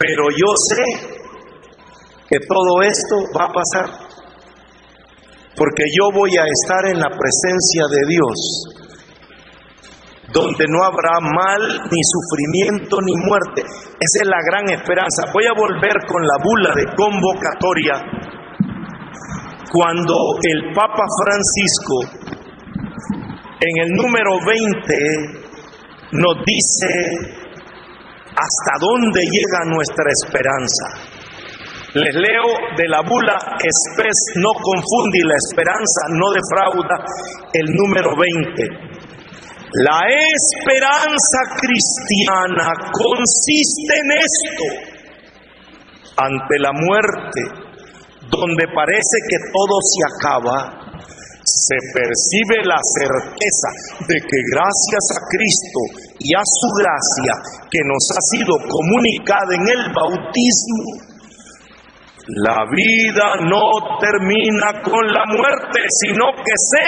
pero yo sé que todo esto va a pasar, porque yo voy a estar en la presencia de Dios, donde no habrá mal, ni sufrimiento, ni muerte. Esa es la gran esperanza. Voy a volver con la bula de convocatoria, cuando el Papa Francisco, en el número 20, nos dice hasta dónde llega nuestra esperanza. Les leo de la bula Spes no confundi, la esperanza no defrauda, el número 20. La esperanza cristiana consiste en esto: ante la muerte, donde parece que todo se acaba, se percibe la certeza de que gracias a Cristo y a su gracia que nos ha sido comunicada en el bautismo, la vida no termina con la muerte, sino que se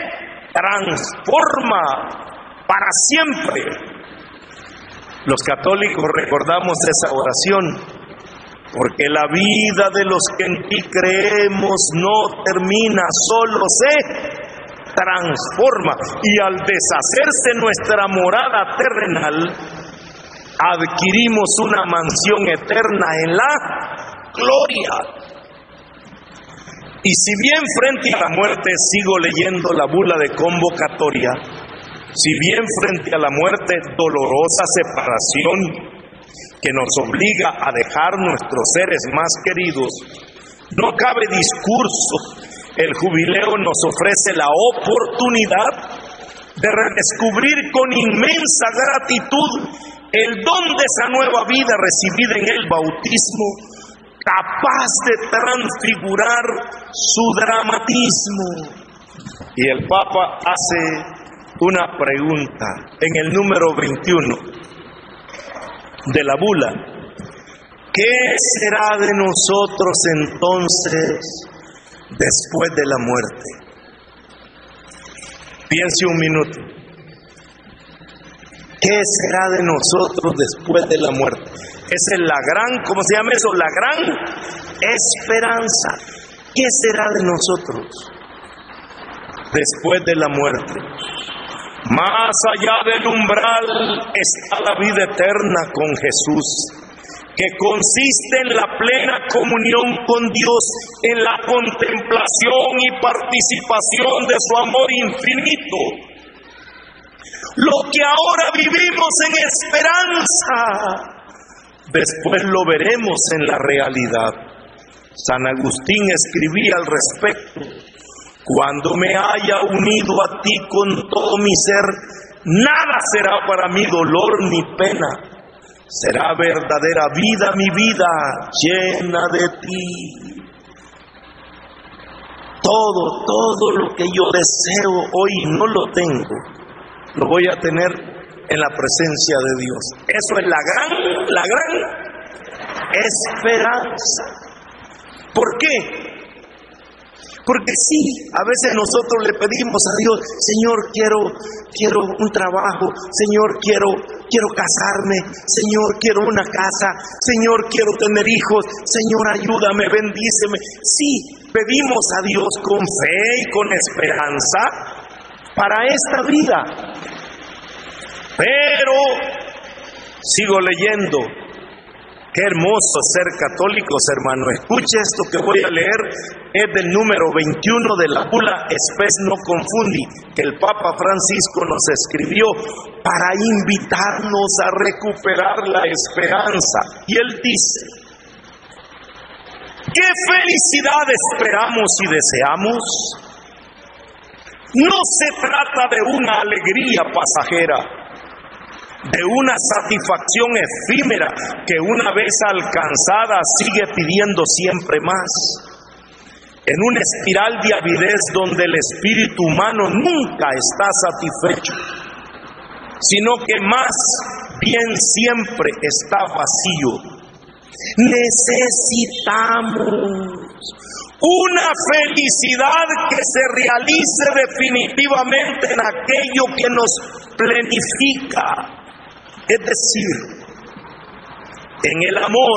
transforma para siempre. Los católicos recordamos esa oración, porque la vida de los que en ti creemos no termina, solo se transforma, y al deshacerse nuestra morada terrenal, adquirimos una mansión eterna en la gloria. Y si bien frente a la muerte, sigo leyendo la bula de convocatoria, si bien frente a la muerte, dolorosa separación que nos obliga a dejar nuestros seres más queridos, no cabe discurso, el jubileo nos ofrece la oportunidad de redescubrir con inmensa gratitud el don de esa nueva vida recibida en el bautismo, capaz de transfigurar su dramatismo. Y el Papa hace una pregunta en el número 21 de la bula: ¿qué será de nosotros entonces después de la muerte? Piense un minuto. ¿Qué será de nosotros después de la muerte? Esa es la gran, ¿cómo se llama eso? La gran esperanza. ¿Qué será de nosotros después de la muerte? Más allá del umbral está la vida eterna con Jesús, que consiste en la plena comunión con Dios, en la contemplación y participación de su amor infinito. Lo que ahora vivimos en esperanza, después lo veremos en la realidad. San Agustín escribía al respecto: cuando me haya unido a ti con todo mi ser, nada será para mí dolor ni pena. Será verdadera vida mi vida, llena de ti. Todo lo que yo deseo hoy no lo tengo, lo voy a tener en la presencia de Dios. Eso es la gran esperanza. ¿Por qué? Porque sí, a veces nosotros le pedimos a Dios: Señor, quiero un trabajo, Señor, quiero casarme, Señor, quiero una casa, Señor, quiero tener hijos, Señor, ayúdame, bendíceme. Sí, pedimos a Dios con fe y con esperanza para esta vida. Pero sigo leyendo. Qué hermoso ser católicos, hermano. Escuche esto que voy a leer, es del número 21 de la bula Spes no confundi, que el Papa Francisco nos escribió para invitarnos a recuperar la esperanza. Y él dice: ¿qué felicidad esperamos y deseamos? No se trata de una alegría pasajera, de una satisfacción efímera que una vez alcanzada sigue pidiendo siempre más, en una espiral de avidez donde el espíritu humano nunca está satisfecho, sino que más bien siempre está vacío. Necesitamos una felicidad que se realice definitivamente en aquello que nos plenifica. Es decir, en el amor